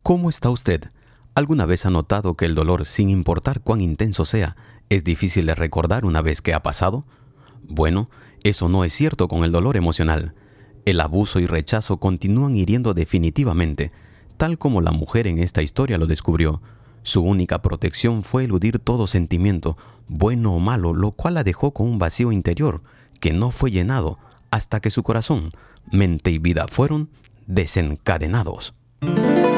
¿Cómo está usted? ¿Alguna vez ha notado que el dolor, sin importar cuán intenso sea, es difícil de recordar una vez que ha pasado? Bueno, eso no es cierto con el dolor emocional. El abuso y rechazo continúan hiriendo definitivamente, tal como la mujer en esta historia lo descubrió. Su única protección fue eludir todo sentimiento, bueno o malo, lo cual la dejó con un vacío interior que no fue llenado hasta que su corazón, mente y vida fueron desencadenados.